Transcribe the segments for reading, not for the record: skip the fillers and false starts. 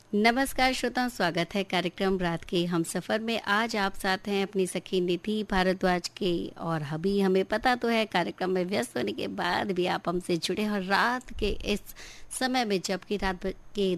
नमस्कार श्रोताओं, स्वागत है कार्यक्रम रात के हम सफ़र में। आज आप साथ हैं अपनी सखी निधि भारद्वाज के। और अभी हमें पता तो है कार्यक्रम में व्यस्त होने के बाद भी आप हमसे जुड़े और रात के इस समय में, जबकि रात के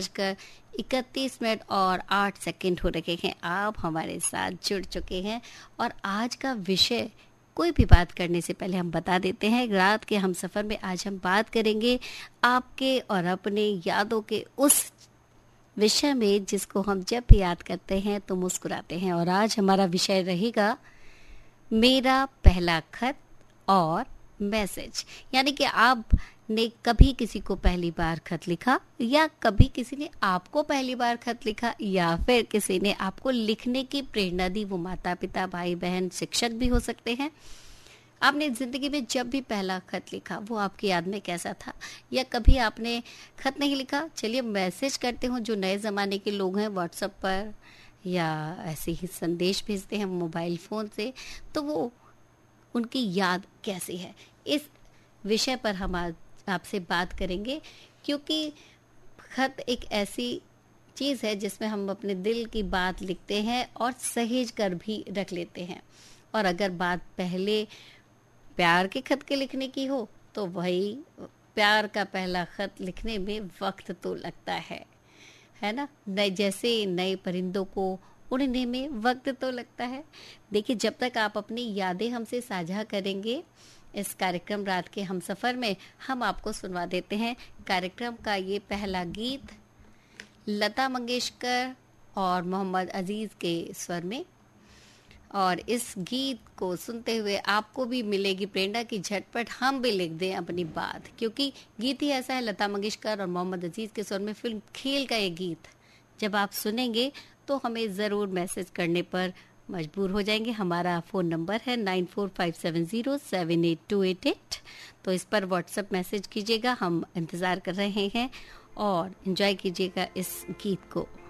10:31 और 8 सेकंड हो रखे हैं, आप हमारे साथ जुड़ चुके हैं। और आज का विषय, कोई भी बात करने से पहले हम बता देते हैं, रात के हम सफ़र में आज हम बात करेंगे आपके और अपने यादों के उस विषय में जिसको हम जब भी याद करते हैं तो मुस्कुराते हैं। और आज हमारा विषय रहेगा मेरा पहला खत और मैसेज। यानी कि आपने कभी किसी को पहली बार खत लिखा, या कभी किसी ने आपको पहली बार खत लिखा, या फिर किसी ने आपको लिखने की प्रेरणा दी। वो माता पिता, भाई बहन, शिक्षक भी हो सकते हैं। आपने ज़िंदगी में जब भी पहला खत लिखा वो आपकी याद में कैसा था? या कभी आपने खत नहीं लिखा, चलिए मैसेज करते हो, जो नए ज़माने के लोग हैं व्हाट्सएप पर या ऐसे ही संदेश भेजते हैं मोबाइल फ़ोन से, तो वो उनकी याद कैसी है? इस विषय पर हम आज आपसे बात करेंगे, क्योंकि खत एक ऐसी चीज़ है जिसमें हम अपने दिल की बात लिखते हैं और सहेज कर भी रख लेते हैं। और अगर बात पहले प्यार के खत के लिखने की हो तो वही प्यार का पहला खत लिखने में वक्त तो लगता है ना। नए जैसे नए परिंदों को उड़ने में वक्त तो लगता है। देखिए, जब तक आप अपनी यादें हमसे साझा करेंगे इस कार्यक्रम रात के हम सफ़र में, हम आपको सुनवा देते हैं कार्यक्रम का ये पहला गीत लता मंगेशकर और मोहम्मद अजीज़ के स्वर में। और इस गीत को सुनते हुए आपको भी मिलेगी प्रेरणा की झटपट हम भी लिख दें अपनी बात, क्योंकि गीत ही ऐसा है। लता मंगेशकर और मोहम्मद अजीज़ के स्वर में फिल्म खेल का ये गीत जब आप सुनेंगे तो हमें ज़रूर मैसेज करने पर मजबूर हो जाएंगे। हमारा फ़ोन नंबर है 9457078288। तो इस पर व्हाट्सएप मैसेज कीजिएगा, हम इंतज़ार कर रहे हैं। और एंजॉय कीजिएगा इस गीत को।